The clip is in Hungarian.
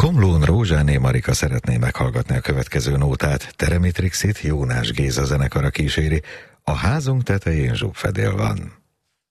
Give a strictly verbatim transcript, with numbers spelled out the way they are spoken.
Komlón Rózsáné Marika szeretné meghallgatni a következő nótát. Teremitrixit Jónás Géza zenekara kíséri. A házunk tetején zsúbfedél van.